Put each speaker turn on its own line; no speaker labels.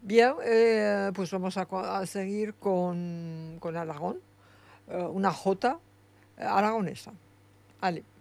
Bien, pues vamos a seguir con Aragón, una jota aragonesa. Ale.